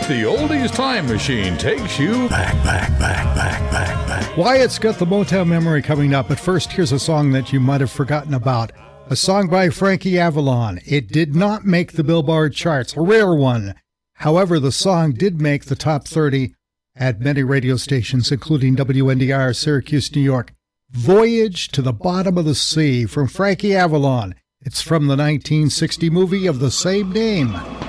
The oldies time machine takes you back. Wyatt's got the Motown memory coming up, but first here's a song that you might have forgotten about. A song by Frankie Avalon. It did not make the Billboard charts, a rare one. However, the song did make the top 30 at many radio stations, including WNDR, Syracuse, New York. Voyage to the Bottom of the Sea from Frankie Avalon. It's from the 1960 movie of the same name.